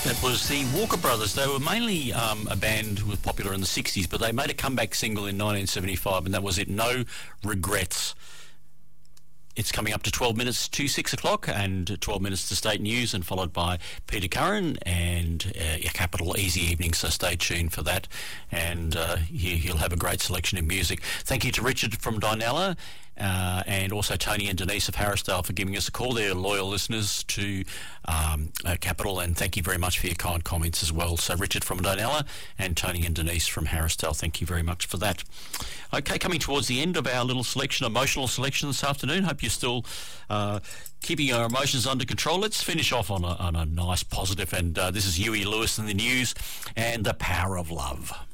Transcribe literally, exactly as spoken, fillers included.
That was the Walker Brothers. They were mainly um, a band who was popular in the sixties, but they made a comeback single in nineteen seventy-five, and that was it, No Regrets. It's coming up to twelve minutes to six o'clock and twelve minutes to state news, and followed by Peter Curran and uh, a Capital Easy evening, so stay tuned for that. And uh, he, he'll have a great selection of music. Thank you to Richard from Dinella uh, and also Tony and Denise of Harrisdale for giving us a call. They're loyal listeners to um, uh, Capital, and thank you very much for your kind comments as well. So Richard from Dinella and Tony and Denise from Harrisdale, thank you very much for that. Okay, coming towards the end of our little selection, emotional selection this afternoon. Hope you're still uh, keeping your emotions under control. Let's finish off on a, on a nice positive, and uh, this is Huey Lewis in the news and The Power of Love.